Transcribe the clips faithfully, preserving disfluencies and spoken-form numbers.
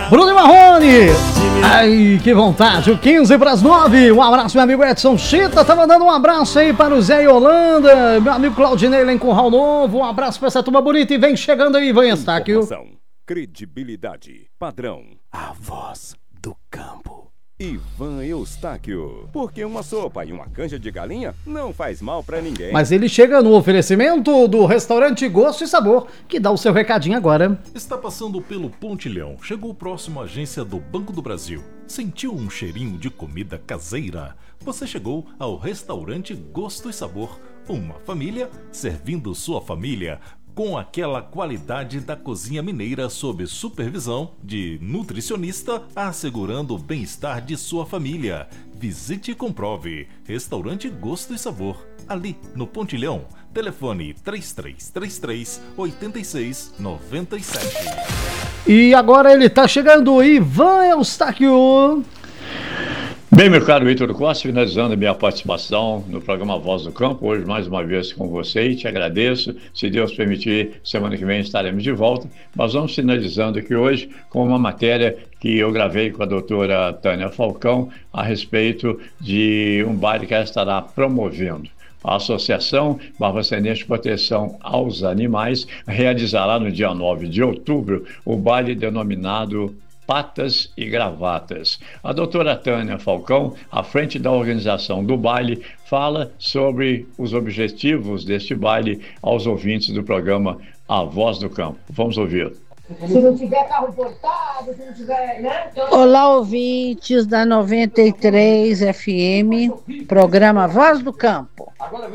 Bruno e Marrone. Ai, que vontade. quinze para as nove. Um abraço, meu amigo Edson Chita. Tá mandando um abraço aí para o Zé e Holanda. Meu amigo Claudinei lá em Curral Novo. Um abraço para essa turma bonita. E vem chegando aí, Ivan Estáquio. Credibilidade, padrão, a voz do campo. Ivan Eustáquio. Porque uma sopa e uma canja de galinha não faz mal pra ninguém. Mas ele chega no oferecimento do restaurante Gosto e Sabor, que dá o seu recadinho agora. Está passando pelo Pontilhão. Chegou próximo à agência do Banco do Brasil. Sentiu um cheirinho de comida caseira? Você chegou ao restaurante Gosto e Sabor. Uma família servindo sua família, com aquela qualidade da cozinha mineira sob supervisão de nutricionista, assegurando o bem-estar de sua família. Visite e comprove. Restaurante Gosto e Sabor, ali no Pontilhão. Telefone três três três três, oito seis nove sete. E agora ele tá chegando, Ivan Eustáquio. Bem, meu caro Vitor Costa, finalizando a minha participação no programa Voz do Campo, hoje mais uma vez com você, e te agradeço. Se Deus permitir, semana que vem estaremos de volta, mas vamos finalizando aqui hoje com uma matéria que eu gravei com a doutora Tânia Falcão a respeito de um baile que ela estará promovendo. A Associação Barbacenense de Proteção aos Animais realizará no dia nove de outubro o baile denominado Patas e Gravatas. A doutora Tânia Falcão, à frente da organização do baile, fala sobre os objetivos deste baile aos ouvintes do programa A Voz do Campo. Vamos ouvir. Se não tiver carro portado, se não tiver, né? Olá, ouvintes da noventa e três F M, programa Voz do Campo.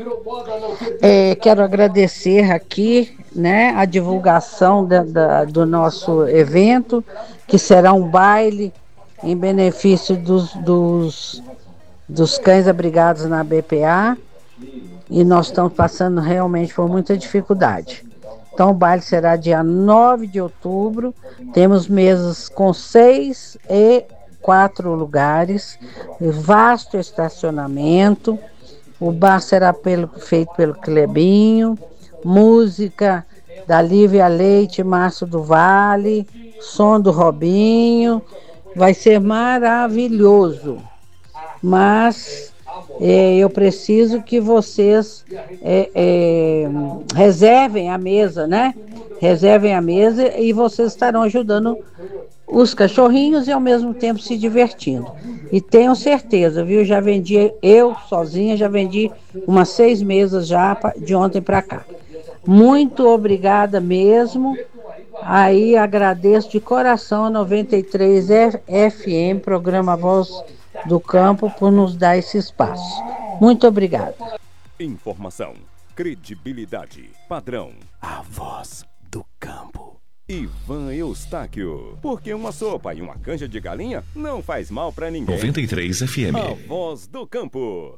É, quero agradecer aqui, né, a divulgação da, da, do nosso evento, que será um baile em benefício dos, dos, dos cães abrigados na B P A, e nós estamos passando realmente por muita dificuldade. Então o baile será dia nove de outubro, temos mesas com seis e quatro lugares, vasto estacionamento, o bar será pelo, feito pelo Clebinho, música da Lívia Leite, Márcio do Vale, som do Robinho, vai ser maravilhoso, mas é, eu preciso que vocês é, é, reservem a mesa, né? Reservem a mesa e vocês estarão ajudando os cachorrinhos e ao mesmo tempo se divertindo. E tenho certeza, viu? Já vendi, eu sozinha já vendi umas seis mesas já de ontem para cá. Muito obrigada mesmo. Aí agradeço de coração a noventa e três F M, programa Voz do Campo, por nos dar esse espaço. Muito obrigada. Informação, credibilidade, padrão, a voz do campo. Ivan Eustáquio. Porque uma sopa e uma canja de galinha não faz mal pra ninguém. noventa e três F M. A voz do campo.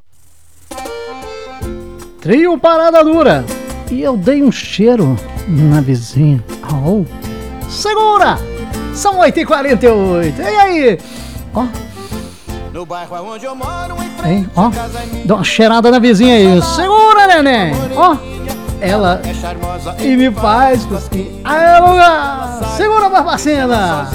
Trio Parada Dura. E eu dei um cheiro na vizinha. Oh. Segura! São oito e quarenta e oito. E aí? Ó. No bairro onde eu moro, em Hein? Ó. Dá uma cheirada na vizinha aí. Segura, neném! Ó. Ela e me faz cuspir. Aê, lugar! Segura, Barbacena!